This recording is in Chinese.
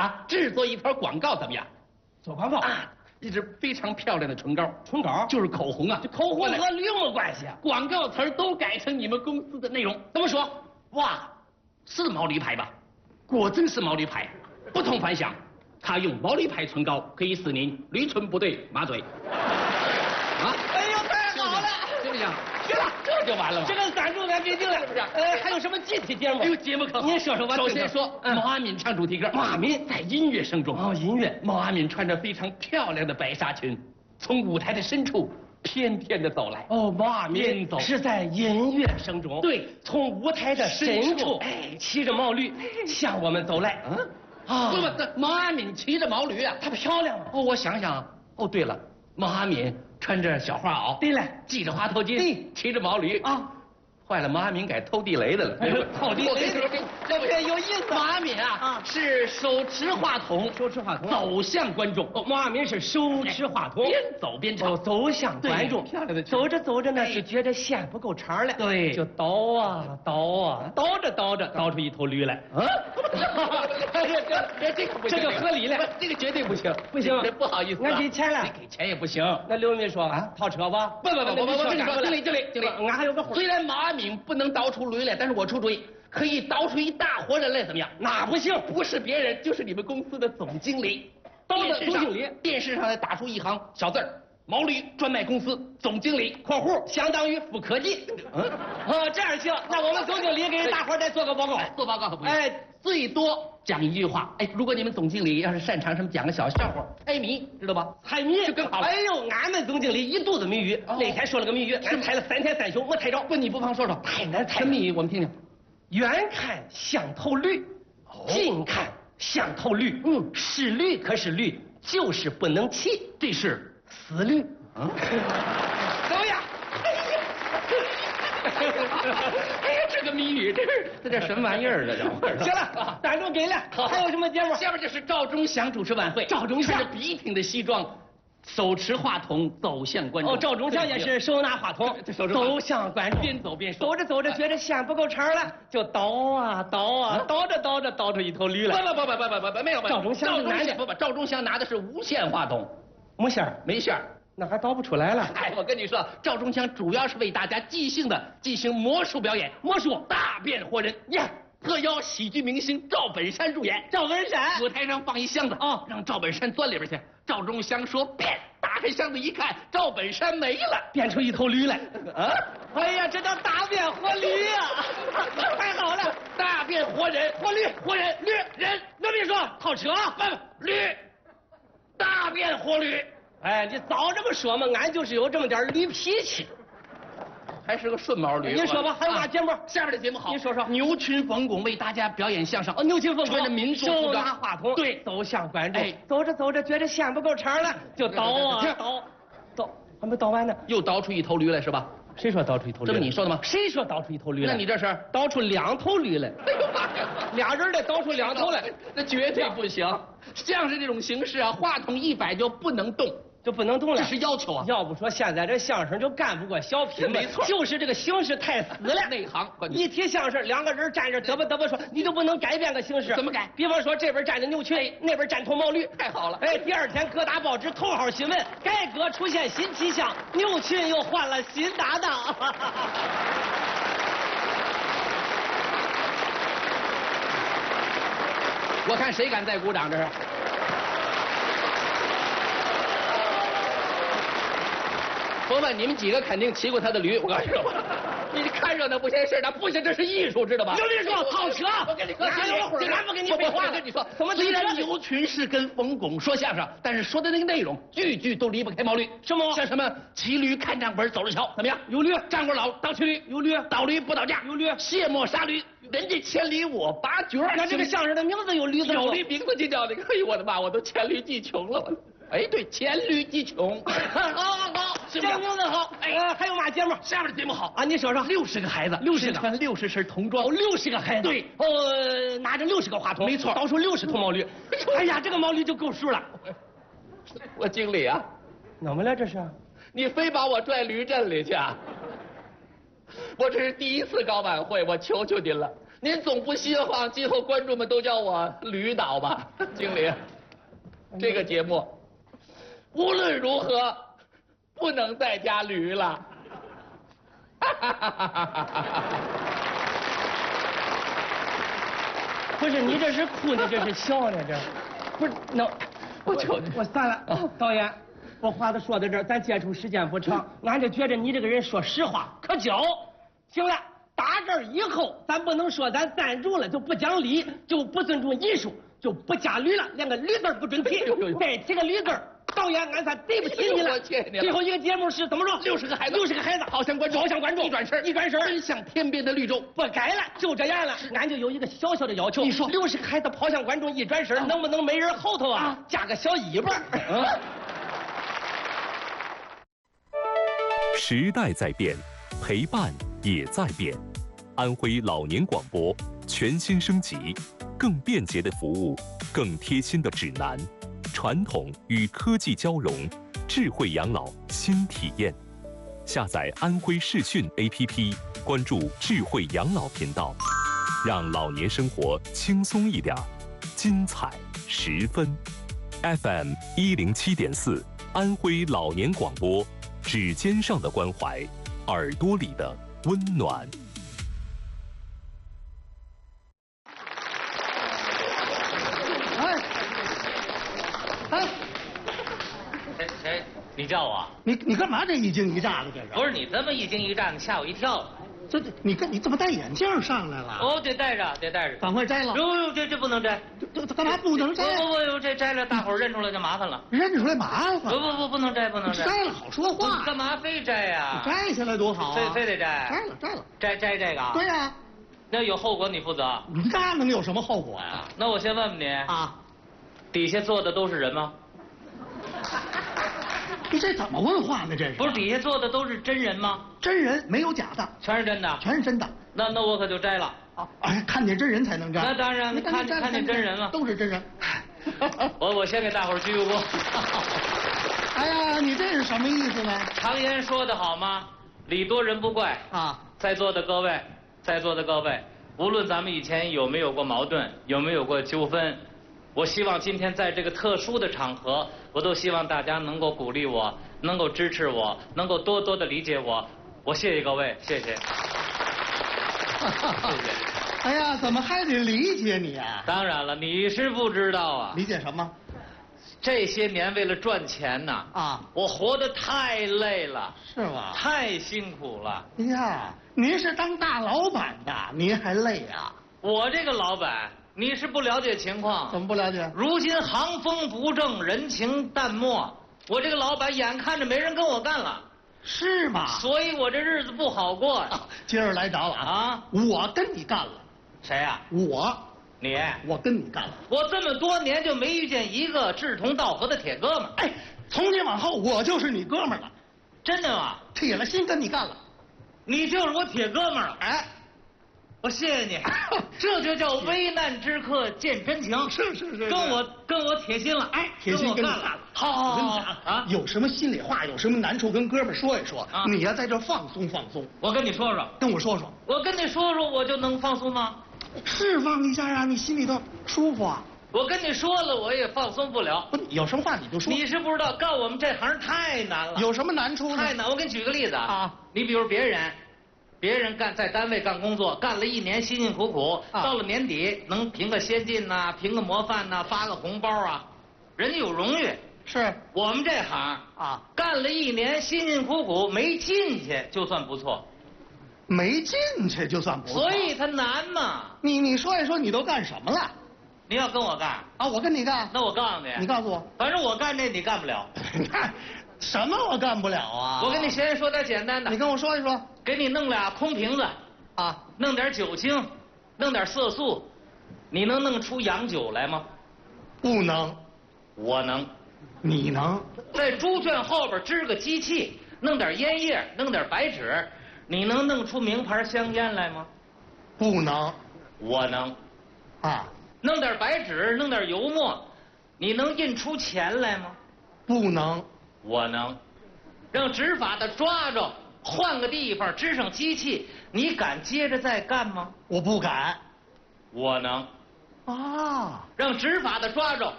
啊，制作一条广告怎么样？ 做广告啊，一支非常漂亮的唇膏， 唇膏就是口红啊。 这口红和驴有没关系啊？ 广告词都改成你们公司的内容，怎么说？哇，是毛驴牌吧？果真是毛驴牌，不同凡响。他用毛驴牌唇膏可以使您驴唇不对马嘴。啊！ 哎呦，太好了！ 行不行？行了，这就完了吧？ 这个赞助咱给定了，是不是？还有什么具体节目？ 有节目可好？ 您说说吧。 首先说，毛阿敏唱主题歌。毛阿敏在音乐声中。 哦，音乐。 毛阿敏穿着非常漂亮的白纱裙，从舞台的深处翩翩的走来。 哦，毛阿敏是在音乐声中。 对， 从舞台的深处，骑着毛驴向我们走来。 啊，不，毛阿敏骑着毛驴啊， 她漂亮吗？ 哦，我想想，哦，对了，毛阿敏穿着小花袄， 对了， 系着花头巾， 对， 骑着毛驴啊。坏了，毛阿敏改偷地雷的了。 偷地雷， 这不有意思。 毛阿敏啊，是手持话筒，走向观众。 毛阿敏是手持话筒， 边走边唱， 走向观众。 漂亮的， 走着走着呢，是觉得线不够长了， 对， 就倒啊倒啊，倒着倒着，倒出一头驴来。啊，这个合理了， 这个绝对不行， 不行， 不好意思， 俺给钱了， 给钱也不行。 那刘秘书啊，套车吧？ 不，我跟你说，经理， 俺还有个。 虽然毛阿敏不能倒出驴来，但是我出主意，可以倒出一大活人来，怎么样？ 那不行， 不是别人，就是你们公司的总经理。 倒的总经理， 电视上还打出一行小字儿：毛驴专卖公司总经理（括弧相当于副科技）。 这样行，那我们总经理给大伙再做个报告。 做报告可不行。最多讲一句话。如果你们总经理要是擅长什么讲个小笑话，猜谜，知道吧？ 猜谜就更好了。 哎呦，俺们总经理一肚子谜语，那天说了个谜语，俺猜了3天3宿没猜着。 不，你不妨说说， 太难猜。 什么谜语？我们听听。 远看像头驴，近看像头驴，是驴可是驴，就是不能骑， 这是死驴。怎么样？ 这个谜语，这什么玩意儿？这行了，赞助给了。还有什么节目？ 下面就是赵忠祥主持晚会。 赵忠祥穿着笔挺的西装，手持话筒走向观众。 赵忠祥也是手拿话筒，走向观众， 边走边说。 走着走着觉得线不够长了，就倒啊倒啊，倒着倒着倒出一头驴来。 不，没有。 赵忠祥拿的不，赵忠祥拿的是无线话筒， 没线儿， 没线儿。 那还倒不出来了。 我跟你说，赵忠祥主要是为大家即兴的进行魔术表演，魔术大变活人呀！特邀喜剧明星赵本山助演。 赵本山舞台上放一箱子让赵本山钻里边去。赵忠祥说变，打开箱子一看，赵本山没了， 变出一头驴来。哎呀，这叫大变活驴呀！太好了， 大变活人， 活驴，活人，驴人。那别说套车， 驴，大变活驴。 你早这么说嘛，俺就是有这么点驴脾气， 还是个顺毛驴。 你说吧，还有嘛节目？ 下面的节目好， 你说说。 牛群冯巩为大家表演相声。 牛群冯巩穿着民族服装， 手拿话筒， 对， 走向观众。走着走着觉得线不够长了，就倒啊倒，还没倒完呢， 又倒出一头驴来是吧？ 谁说倒出一头驴？ 这不你说的吗？ 谁说倒出一头驴来？ 那你这是倒出2头驴来。哎呦妈呀！俩人得倒出2头来， 那绝对不行。相声这种形式啊，话筒一摆就不能动。 就不能动了， 这是要求啊！ 要不说现在这相声就干不过小品， 没错， 就是这个形式太死了。 内行， 一提相声，2个人站着嘚啵说，你就不能改变个形式。 怎么改？ 比方说这边站着牛群，那边站头毛驴， 太好了。 第2天各大报纸头号新闻，改革出现新气象，牛群又换了新搭档。 我看谁敢再鼓掌，这是。甭问，你们几个肯定骑过他的驴，我告诉你，你看热闹不嫌事儿大，不行，这是艺术，知道吧？ 刘秘书，套车！ 我跟你说， 俺不跟你废话。 我跟你说，虽然牛群是跟冯巩说相声，但是说的那个内容，句句都离不开毛驴。 什么？ 像什么骑驴看账本走着瞧，怎么样？ 有驴。 张果老当骑驴， 有驴。 倒驴不倒架， 有驴。 卸磨杀驴，人家千里我拔角。 那这个相声的名字有驴字， 有驴名字就叫那个。哎呦我的妈，我都黔驴技穷了。对，黔驴技穷。好， 这个名字好。还有嘛节目？ 下面的节目好啊，你说说。 60个孩子 ，60个穿60身童装 ，60个孩子。 对， 拿着60个话筒， 没错， 倒出60头毛驴。哎呀，这个毛驴就够数了。 我经理啊， 怎么了这是？ 你非把我拽驴阵里去啊？我这是第1次搞晚会，我求求您了。 您总不希望今后观众们都叫我驴导吧？经理，这个节目无论如何不能再加驴了。 不是你这是哭呢，这是笑呢？这不是那我算了，导演，我话都说到这儿，咱接触时间不长，俺就觉得你这个人说实话可交。行了，打这儿以后，咱不能说咱赞助了就不讲理，就不尊重艺术，就不加驴了，连个驴字不准提，再提个驴字。导演，俺算对不起你了。最后一个节目是怎么着？60个孩子，60个孩子，跑向观众，一转身，奔向天边的绿洲。不改了，就这样了。俺就有一个小小的要求，你说，60个孩子跑向观众一转身，能不能每人后头加个小尾巴？ 时代在变，陪伴也在变。安徽老年广播全新升级，更便捷的服务，更贴心的指南。传统与科技交融，智慧养老新体验。下载安徽视讯 APP， 关注智慧养老频道，让老年生活轻松一点，精彩10分。FM 107.4，安徽老年广播，指尖上的关怀，耳朵里的温暖。 谁？你叫我？ 你干嘛这一惊一乍的？这是不是你这么一惊一乍，你吓我一跳。 你怎么戴眼镜上来了？ 哦，得戴着，得戴着。 赶快摘了！ 哟，这不能摘。 这干嘛不能摘？ 不，这摘了，大伙儿认出来就麻烦了。 认出来麻烦？ 不能摘，不能摘。 摘了好说话。 干嘛非摘呀？ 摘下来多好啊！ 非得摘。 摘了。 摘这个？ 对呀。 那有后果你负责？ 那能有什么后果呀？ 那我先问问你啊， 底下坐的都是人吗？ 你这怎么问话呢？这是不是底下坐的都是真人吗？ 真人，没有假的， 全是真的， 全是真的。 那我可就摘了啊！哎，看见真人才能摘。 那当然，看见真人了， 都是真人。 我先给大伙儿鞠个躬。 哎呀，你这是什么意思呢？ 常言说得好吗？礼多人不怪啊！ 在座的各位，无论咱们以前有没有过矛盾，有没有过纠纷，我希望今天在这个特殊的场合，我都希望大家能够鼓励我，能够支持我，能够多多的理解我。我谢谢各位，谢谢。谢谢。 哎呀，怎么还得理解你啊？ 当然了，你是不知道啊。 理解什么？ 这些年为了赚钱呐，我活得太累了。 是吗？ 太辛苦了。 呀，您是当大老板的，您还累啊？ 我这个老板，你是不了解情况。 怎么不了解？ 如今行风不正，人情淡漠，我这个老板眼看着没人跟我干了。 是吗？ 所以我这日子不好过呀。 今儿来找我啊！我跟你干了。 谁呀？ 我跟你干了。 我这么多年就没遇见一个志同道合的铁哥们儿。 哎，从今往后我就是你哥们儿了。 真的吗？ 铁了心跟你干了。 你就是我铁哥们儿了。 哎， 我谢谢你。这就叫危难之客见真情。 是。 跟我铁心了。 哎，铁心跟你干了。好，我跟你讲啊，有什么心里话，有什么难处，跟哥们儿说一说。你呀，在这放松放松。 我跟你说说。 跟我说说。 我跟你说说，我就能放松吗？ 释放一下啊，你心里头舒服啊。 我跟你说了，我也放松不了。 有什么话你就说。 你是不知道，干我们这行太难了。 有什么难处呢？ 太难。我给你举个例子啊，你比如别人在单位干工作，干了1年辛辛苦苦，到了年底能评个先进呐，评个模范呐，发个红包啊，人家有荣誉。 是我们这行啊，干了1年辛辛苦苦没进去就算不错。 没进去就算不错， 所以它难嘛。 你说一说，你都干什么了？ 你要跟我干啊？我跟你干？ 那我告诉你， 你告诉我， 反正我干这你干不了。 你看，什么我干不了啊？ 我跟你先说点简单的。 你跟我说一说。 给你弄俩空瓶子，弄点酒精，弄点色素，你能弄出洋酒来吗？ 不能。 我能。 你能？ 在猪圈后边支个机器，弄点烟叶，弄点白纸。你能弄出名牌香烟来吗？ 不能。 我能。弄点白纸，弄点油墨，你能印出钱来吗？ 不能。 我能。让执法的抓着，换个地方支上机器，你敢接着再干吗？ 我不敢。 我能。 啊， 让执法的抓住，